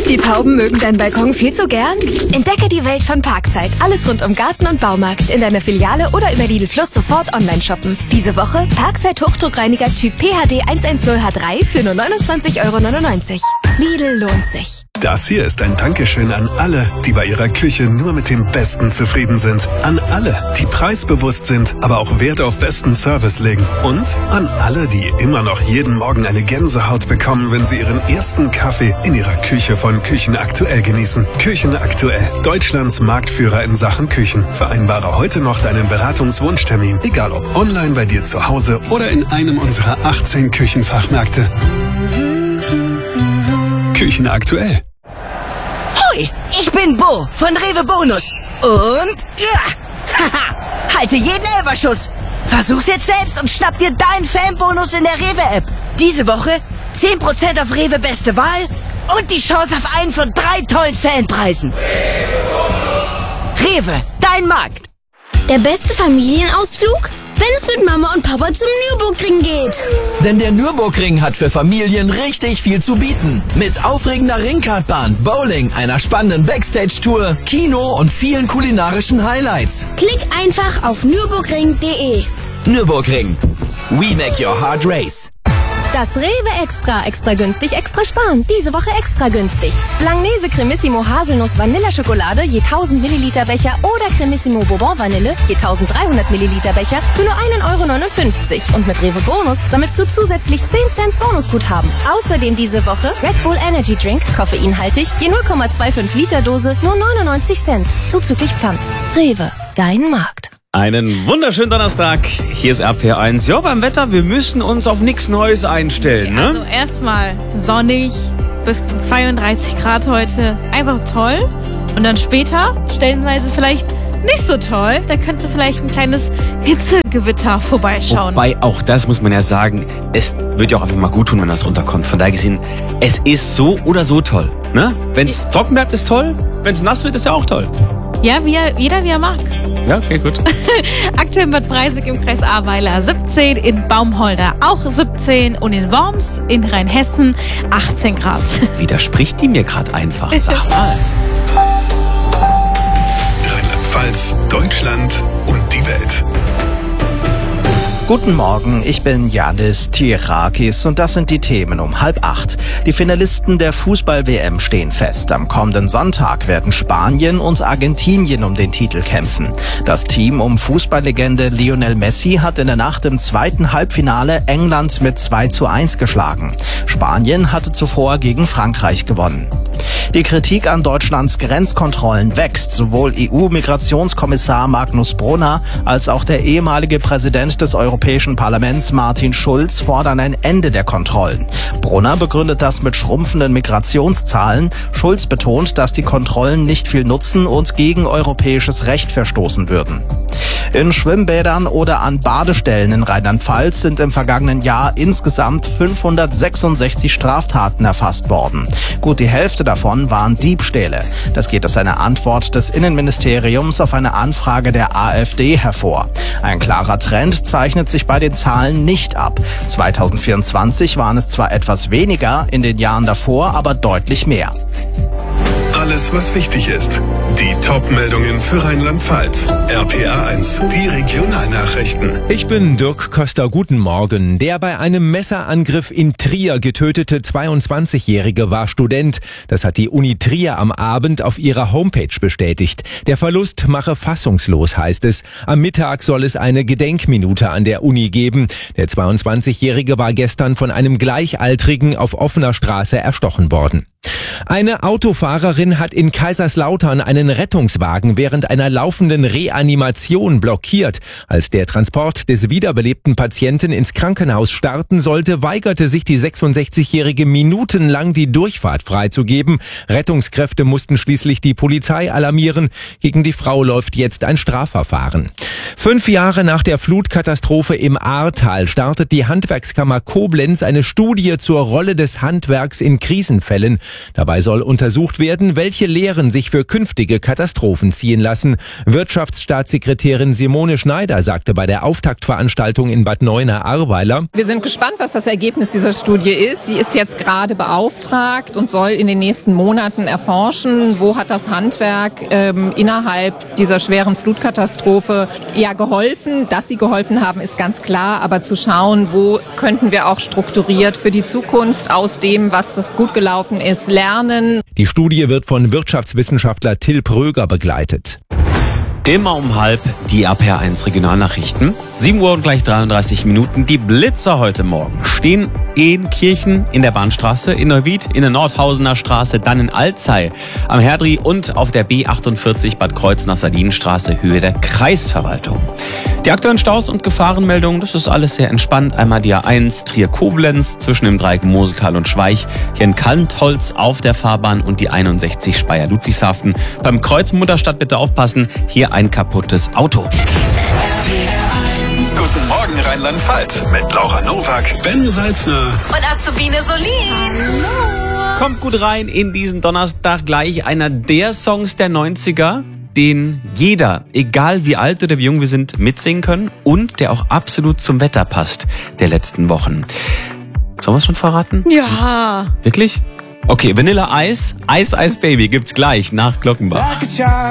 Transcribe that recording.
Die Tauben mögen deinen Balkon viel zu gern? Entdecke die Welt von Parkside. Alles rund um Garten und Baumarkt. In deiner Filiale oder über Lidl Plus sofort online shoppen. Diese Woche Parkside Hochdruckreiniger Typ PHD 110H3 für nur 29,99 €. Lidl lohnt sich. Das hier ist ein Dankeschön an alle, die bei ihrer Küche nur mit dem Besten zufrieden sind. An alle, die preisbewusst sind, aber auch Wert auf besten Service legen. Und an alle, die immer noch jeden Morgen eine Gänsehaut bekommen, wenn sie ihren ersten Kaffee in ihrer Küche von Küchen Aktuell genießen. Küchen Aktuell, Deutschlands Marktführer in Sachen Küchen. Vereinbare heute noch deinen Beratungswunschtermin, egal ob online bei dir zu Hause oder in einem unserer 18 Küchenfachmärkte. Küchen Aktuell. Hoi, ich bin Bo von Rewe Bonus. Und haha, halte jeden Elferschuss. Versuch's jetzt selbst und schnapp dir deinen Fanbonus in der Rewe-App. Diese Woche 10% auf Rewe Beste Wahl und die Chance auf einen von 3 tollen Fanpreisen. Rewe, dein Markt. Der beste Familienausflug? Wenn es mit Mama und Papa zum Nürburgring geht. Denn der Nürburgring hat für Familien richtig viel zu bieten. Mit aufregender Ringkartbahn, Bowling, einer spannenden Backstage-Tour, Kino und vielen kulinarischen Highlights. Klick einfach auf nürburgring.de. Nürburgring. We make your heart race. Das Rewe Extra günstig, extra sparen. Diese Woche extra günstig. Langnese Cremissimo Haselnuss Vanilleschokolade je 1000 Milliliter Becher oder Cremissimo Bourbon Vanille je 1300 Milliliter Becher für nur 1,59 €. Und mit Rewe Bonus sammelst du zusätzlich 10 Cent Bonusguthaben. Außerdem diese Woche Red Bull Energy Drink, koffeinhaltig, je 0,25 Liter Dose, nur 99 Cent. Zuzüglich Pfand. Rewe, dein Markt. Einen wunderschönen Donnerstag. Hier ist RPR1. Ja, beim Wetter, wir müssen uns auf nichts Neues einstellen, ne? Also erstmal sonnig, bis 32 Grad heute. Einfach toll. Und dann später, stellenweise vielleicht nicht so toll. Da könnte vielleicht ein kleines Hitzegewitter vorbeischauen. Wobei, auch das muss man ja sagen, es wird ja auch einfach mal gut tun, wenn das runterkommt. Von daher gesehen, es ist so oder so toll, ne? Wenn es trocken bleibt, ist toll. Wenn es nass wird, ist ja auch toll. Ja, jeder wie er mag. Ja, okay, gut. Aktuell in Bad Breisig im Kreis Ahrweiler 17, in Baumholder auch 17 und in Worms in Rheinhessen 18 Grad. Widerspricht die mir gerade einfach, sag mal. Rheinland-Pfalz, Deutschland und die Welt. Guten Morgen, ich bin Yannis Tirakis und das sind die Themen um 7:30. Die Finalisten der Fußball-WM stehen fest. Am kommenden Sonntag werden Spanien und Argentinien um den Titel kämpfen. Das Team um Fußballlegende Lionel Messi hat in der Nacht im zweiten Halbfinale England mit 2:1 geschlagen. Spanien hatte zuvor gegen Frankreich gewonnen. Die Kritik an Deutschlands Grenzkontrollen wächst. Sowohl EU-Migrationskommissar Magnus Brunner als auch der ehemalige Präsident des Europäischen Parlaments Martin Schulz fordern ein Ende der Kontrollen. Brunner begründet das mit schrumpfenden Migrationszahlen. Schulz betont, dass die Kontrollen nicht viel nutzen und gegen europäisches Recht verstoßen würden. In Schwimmbädern oder an Badestellen in Rheinland-Pfalz sind im vergangenen Jahr insgesamt 566 Straftaten erfasst worden. Gut die Hälfte davon waren Diebstähle. Das geht aus einer Antwort des Innenministeriums auf eine Anfrage der AfD hervor. Ein klarer Trend zeichnet sich bei den Zahlen nicht ab. 2024 waren es zwar etwas weniger, in den Jahren davor aber deutlich mehr. Alles, was wichtig ist. Die Top-Meldungen für Rheinland-Pfalz. RPR1, die Regionalnachrichten. Ich bin Dirk Köster, guten Morgen. Der bei einem Messerangriff in Trier getötete 22-Jährige war Student. Das hat die Uni Trier am Abend auf ihrer Homepage bestätigt. Der Verlust mache fassungslos, heißt es. Am Mittag soll es eine Gedenkminute an der Uni geben. Der 22-Jährige war gestern von einem Gleichaltrigen auf offener Straße erstochen worden. Eine Autofahrerin hat in Kaiserslautern einen Rettungswagen während einer laufenden Reanimation blockiert. Als der Transport des wiederbelebten Patienten ins Krankenhaus starten sollte, weigerte sich die 66-Jährige minutenlang die Durchfahrt freizugeben. Rettungskräfte mussten schließlich die Polizei alarmieren. Gegen die Frau läuft jetzt ein Strafverfahren. 5 Jahre nach der Flutkatastrophe im Ahrtal startet die Handwerkskammer Koblenz eine Studie zur Rolle des Handwerks in Krisenfällen. Dabei soll untersucht werden, welche Lehren sich für künftige Katastrophen ziehen lassen. Wirtschaftsstaatssekretärin Simone Schneider sagte bei der Auftaktveranstaltung in Bad Neuenahr-Ahrweiler: Wir sind gespannt, was das Ergebnis dieser Studie ist. Sie ist jetzt gerade beauftragt und soll in den nächsten Monaten erforschen, wo hat das Handwerk innerhalb dieser schweren Flutkatastrophe geholfen. Dass sie geholfen haben, ist ganz klar, aber zu schauen, wo könnten wir auch strukturiert für die Zukunft aus dem, was gut gelaufen ist, lernen. Die Studie wird von Wirtschaftswissenschaftler Till Pröger begleitet. Immer um 12:30 die RPR1 Regionalnachrichten. 7 Uhr und gleich 33 Minuten. Die Blitzer heute Morgen stehen in Kirchen, in der Bahnstraße, in Neuwied, in der Nordhausener Straße, dann in Alzey, am Herdri und auf der B48 Bad Kreuznach-Sardinenstraße, Höhe der Kreisverwaltung. Die aktuellen Staus und Gefahrenmeldungen, das ist alles sehr entspannt. Einmal die A1 Trier-Koblenz zwischen dem Dreieck Moseltal und Schweich, hier in Kantholz auf der Fahrbahn und die 61 Speyer-Ludwigshafen. Beim Kreuz Mutterstadt bitte aufpassen, hier ein kaputtes Auto. Guten Morgen Rheinland-Pfalz mit Laura Nowak, Ben Salzner und Azubine Solin. Kommt gut rein in diesen Donnerstag, gleich einer der Songs der 90er, den jeder, egal wie alt oder wie jung wir sind, mitsingen können und der auch absolut zum Wetter passt der letzten Wochen. Sollen wir es schon verraten? Ja. Wirklich? Okay, Vanilla Ice, Ice Ice Baby gibt's gleich nach Glockenbach.